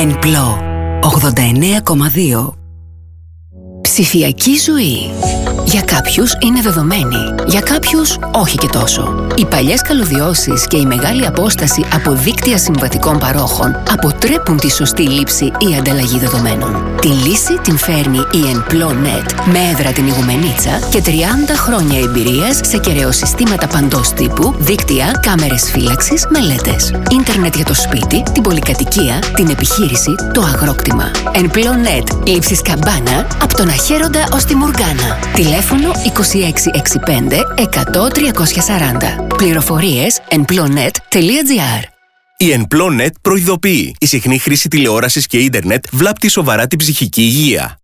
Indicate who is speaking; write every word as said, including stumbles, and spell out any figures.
Speaker 1: Ενπλό ογδόντα εννέα κόμμα δύο. Ψηφιακή ζωή. Για κάποιους είναι δεδομένη, για κάποιους όχι και τόσο. Οι παλιές καλωδιώσεις και η μεγάλη απόσταση από δίκτυα συμβατικών παρόχων αποτρέπουν τη σωστή λήψη ή ανταλλαγή δεδομένων. Τη λύση την φέρνει η EnploNet με έδρα την Ιγουμενίτσα και τριάντα χρόνια εμπειρίας σε κεραιοσυστήματα παντός τύπου, δίκτυα, κάμερες φύλαξης, μελέτες. Ίντερνετ για το σπίτι, την πολυκατοικία, την επιχείρηση, το αγρόκτημα. EnploNet, λήψης καμπάνα από τον Αχέροντα ως τη Μουργάνα. Τηλέφωνο είκοσι έξι εξήντα πέντε εκατό τριακόσια σαράντα. Πληροφορίες emplonet τελεία gr.
Speaker 2: Η EnploNet προειδοποιεί. Η συχνή χρήση τηλεόρασης και ίντερνετ βλάπτει σοβαρά την ψυχική υγεία.